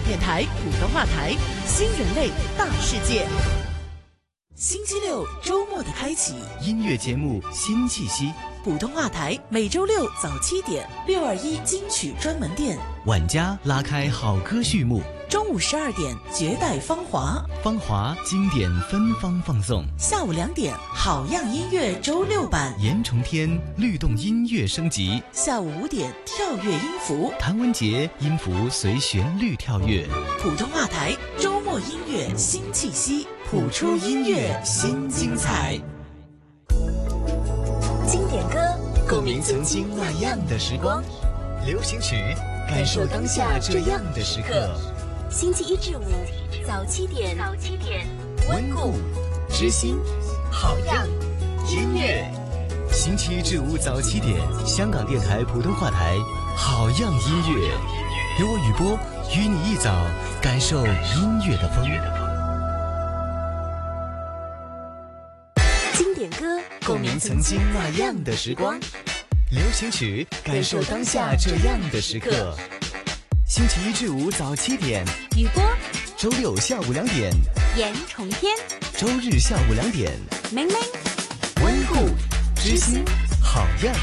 电台普通话台，新人类大世界。星期六周末的开启， 音乐节目新气息。 普通话台每周六早7点，621金曲专门店， 晚家拉开好歌序幕。 中午12点，绝代芳华， 芳华经典芬芳放送。 下午2点，好样音乐周6版， 严重天律动音乐升级。 下午5点，跳跃音符， 谭文杰音符随旋律跳跃。 普通话台周末音乐新气息，谱出音乐新精彩。 经典歌， 共鸣曾经那样的时光；流行曲，感受当下这样的时刻。 星期一至五早7点， 温故知新，好样音乐。星期一至五早7点，香港电台普通话台，好样音乐，由我雨波与你一早感受音乐的风。 经典歌， 共鸣曾经那样的时光；流行曲，感受当下这样的时刻。星期一至五早7点， 雨波； 周六下午2点， 严重天； 周日下午2点， 明明。 温故知新，好样